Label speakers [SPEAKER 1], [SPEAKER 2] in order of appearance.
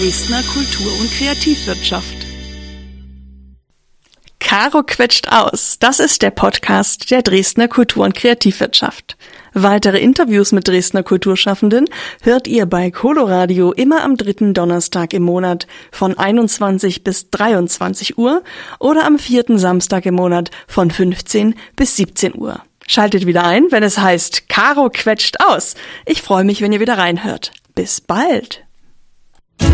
[SPEAKER 1] Dresdner Kultur- und Kreativwirtschaft. Caro quetscht aus. Das ist der Podcast der Dresdner Kultur- und Kreativwirtschaft. Weitere Interviews mit Dresdner Kulturschaffenden hört ihr bei Coloradio immer am 3. Donnerstag im Monat von 21 bis 23 Uhr oder am 4. Samstag im Monat von 15 bis 17 Uhr. Schaltet wieder ein, wenn es heißt Caro quetscht aus. Ich freue mich, wenn ihr wieder reinhört. Bis bald.